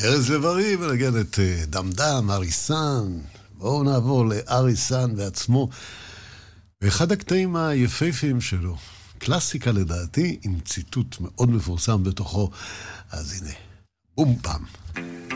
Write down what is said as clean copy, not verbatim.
ארז לב-ארי ונגן את דמדם, אריסן. בואו נעבור לאריסן בעצמו. ואחד הקטעים היפהפיים שלו, קלאסיקה לדעתי, עם ציטוט מאוד מפורסם בתוכו. אז הנה, בום פעם.